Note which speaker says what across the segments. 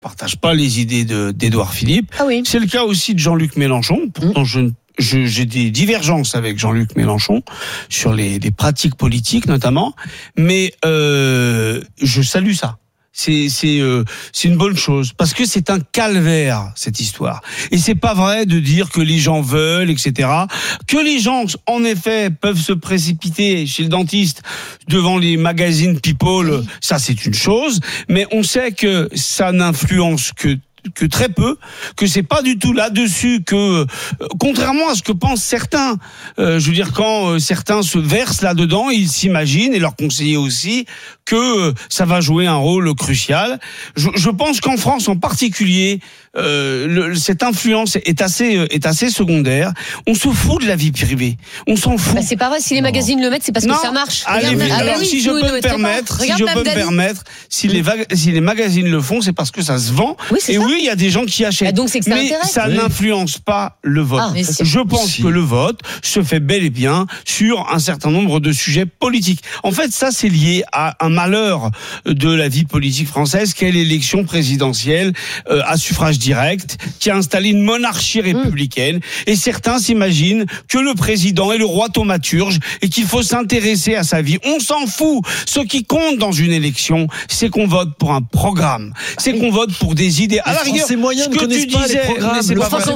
Speaker 1: partage pas les idées d'Édouard Philippe.
Speaker 2: Ah oui.
Speaker 1: C'est le cas aussi de Jean-Luc Mélenchon. Pourtant, j'ai des divergences avec Jean-Luc Mélenchon sur les pratiques politiques notamment, mais je salue ça. C'est une bonne chose parce que c'est un calvaire cette histoire et c'est pas vrai de dire que les gens veulent, etc. Que les gens en effet peuvent se précipiter chez le dentiste devant les magazines People, ça c'est une chose, mais on sait que ça n'influence que très peu, que c'est pas du tout là-dessus que, contrairement à ce que pensent certains, je veux dire quand certains se versent là-dedans, ils s'imaginent, et leurs conseillers aussi, que ça va jouer un rôle crucial. Je pense qu'en France en particulier, cette influence est assez secondaire. On se fout de la vie privée. On s'en fout.
Speaker 2: Bah c'est pas vrai. Si les magazines le mettent, c'est parce que ça marche.
Speaker 1: Si je peux me permettre, si les magazines le font, c'est parce que ça se vend.
Speaker 2: Oui, et
Speaker 1: oui, il y a des gens qui achètent.
Speaker 2: Ah, donc c'est que ça
Speaker 1: mais
Speaker 2: intéresse.
Speaker 1: Ça n'influence pas le vote. Je pense que le vote se fait bel et bien sur un certain nombre de sujets politiques. En fait, ça c'est lié à un malheur de la vie politique française, qu'est l'élection présidentielle à suffrage direct, qui a installé une monarchie républicaine. Et certains s'imaginent que le président est le roi thaumaturge et qu'il faut s'intéresser à sa vie. On s'en fout. Ce qui compte dans une élection, c'est qu'on vote pour un programme. C'est qu'on vote pour des idées. À la rigueur,
Speaker 3: Français moyen ne connaissent pas les programmes.
Speaker 1: C'est pas vrai.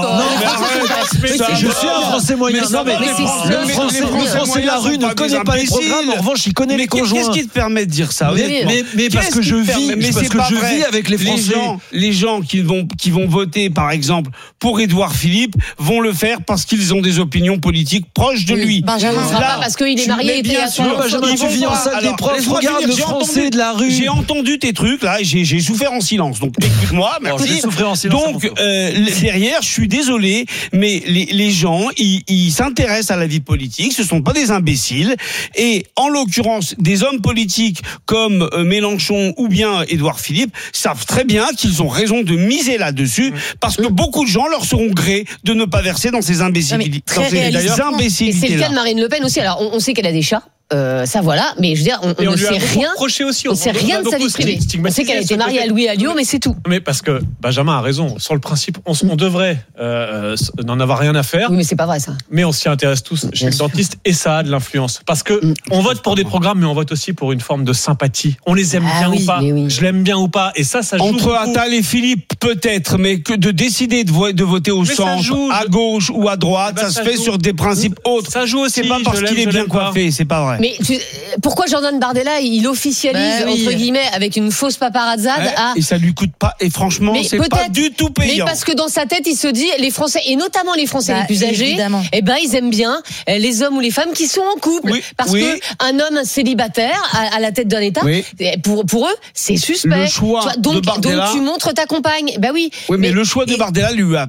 Speaker 3: Je suis un Français moyen. Non, mais le Français de la rue ne connaît pas les programmes. En revanche, il connaît les conjoints.
Speaker 1: Qu'est-ce qui te permet de dire ça?
Speaker 3: Mais parce que je vis avec les Français.
Speaker 1: Les gens qui vont voter, par exemple, pour Édouard Philippe, vont le faire parce qu'ils ont des opinions politiques proches de lui.
Speaker 2: Benjamin, là, parce qu'il est marié et
Speaker 3: bien sûr. Benjamin, tu vis en salle des profs. Regarde le Français de la rue.
Speaker 1: J'ai entendu tes trucs là, et j'ai souffert en silence. Donc écoute-moi, merci. Donc derrière, je suis désolé, mais les gens, ils s'intéressent à la vie politique. Ce sont pas des imbéciles. Et en l'occurrence, des hommes politiques comme Mélenchon ou bien Édouard Philippe savent très bien qu'ils ont raison de miser là-dessus, parce que beaucoup de gens leur seront gré de ne pas verser dans ces imbécilités.
Speaker 2: Et c'est le cas de Marine Le Pen aussi. Alors on sait qu'elle a des chats. Ça voilà, mais je veux dire, on ne sait rien. On sait rien de sa vie privée. On sait qu'elle a été mariée à Louis Alliot, mais c'est tout.
Speaker 4: Mais parce que Benjamin a raison. Sur le principe, on devrait n'en avoir rien à faire.
Speaker 2: Oui, mais c'est pas vrai ça.
Speaker 4: Mais on s'y intéresse tous chez le dentiste et ça a de l'influence. Parce que on vote pour des programmes, mais on vote aussi pour une forme de sympathie. On les aime bien ou pas. Je l'aime bien ou pas. Et ça joue.
Speaker 1: Entre Attal et Philippe, peut-être, mais que de décider de voter au centre, à gauche ou à droite, ça se fait sur des principes autres.
Speaker 4: Ça joue aussi.
Speaker 1: C'est pas parce qu'il est bien coiffé, c'est pas vrai.
Speaker 2: Mais pourquoi Jordan Bardella il officialise entre guillemets avec une fausse paparazzade
Speaker 1: et ça lui coûte pas, et franchement c'est pas du tout payant.
Speaker 2: Mais parce que dans sa tête il se dit les Français, et notamment les Français les plus âgés, ils aiment bien les hommes ou les femmes qui sont en couple, parce que un homme célibataire à la tête d'un État, pour eux c'est suspect.
Speaker 1: Le choix de Bardella,
Speaker 2: donc tu montres ta compagne. Oui,
Speaker 1: mais le choix de Bardella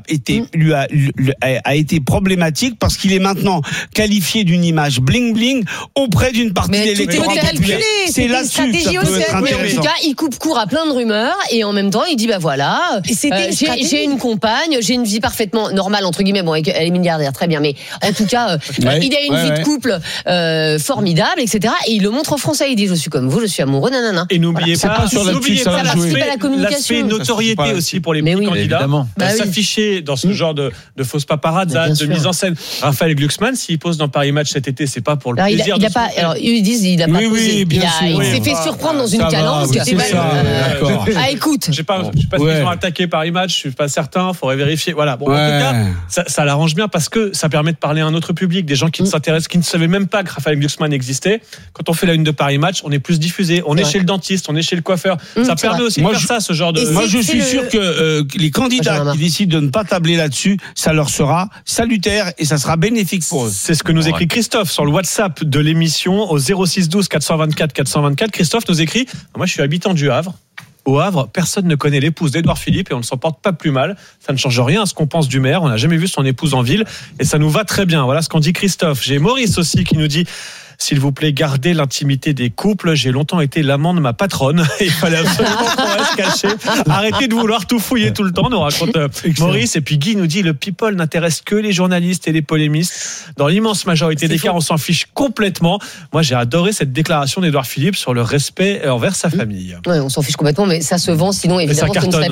Speaker 1: a été problématique parce qu'il est maintenant qualifié d'une image bling bling auprès d'une partie de l'électorat populaire. C'est là-dessus que ça peut être intéressant.
Speaker 2: En tout cas, il coupe court à plein de rumeurs et en même temps, il dit j'ai une compagne, j'ai une vie parfaitement normale entre guillemets. Bon, elle est milliardaire, très bien, mais en tout cas, il a une vie de couple formidable, etc. Et il le montre aux Français. Il dit je suis comme vous, je suis amoureux, nanana.
Speaker 4: Et n'oubliez pas
Speaker 2: la communication,
Speaker 4: l'aspect notoriété aussi pour les petits candidats. S'afficher dans ce genre de fausses paparazzades, de mise en scène. Raphaël Glucksmann, s'il pose dans Paris Match cet été, c'est pas pour le plaisir.
Speaker 2: Alors ils disent il a pas posé. Il s'est fait surprendre dans une calandre. Écoute.
Speaker 4: Je sais pas s'ils ont attaqué Paris Match, je suis pas certain, faudrait vérifier. Voilà. Bon, en tout cas, ça l'arrange bien parce que ça permet de parler à un autre public, des gens qui ne s'intéressent, qui ne savaient même pas que Raphaël Glucksmann existait. Quand on fait la une de Paris Match, on est plus diffusé, on est chez le dentiste, on est chez le coiffeur. Ça permet aussi de faire ça, ce genre de.
Speaker 1: Moi, je suis sûr que les candidats qui décident de ne pas tabler là-dessus, ça leur sera salutaire et ça sera bénéfique pour eux.
Speaker 4: C'est ce que nous écrit Christophe sur le WhatsApp de l'émission au 06 12 424 424. Christophe nous écrit: moi je suis habitant du Havre. Au Havre, personne ne connaît l'épouse d'Édouard Philippe et on ne s'en porte pas plus mal. Ça ne change rien à ce qu'on pense du maire. On n'a jamais vu son épouse en ville et ça nous va très bien. Voilà ce qu'en dit Christophe. J'ai Maurice aussi qui nous dit: s'il vous plaît, gardez l'intimité des couples. J'ai longtemps été l'amant de ma patronne. Il fallait absolument qu'on reste caché. Arrêtez de vouloir tout fouiller tout le temps, nous raconte Maurice. Et puis Guy nous dit, le people n'intéresse que les journalistes et les polémistes. Dans l'immense majorité des cas, on s'en fiche complètement. Moi, j'ai adoré cette déclaration d'Édouard Philippe sur le respect envers sa famille.
Speaker 2: Ouais, on s'en fiche complètement, mais ça se vend, sinon évidemment, ce ne serait